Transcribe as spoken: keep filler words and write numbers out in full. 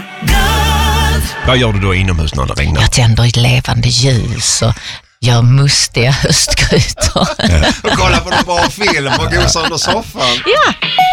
Vad gör du då inomhus när det regnar? Jag tänder ett levande ljus och gör mustiga höstgrytor. Och kolla på någon bra film och gosar under soffan. Ja.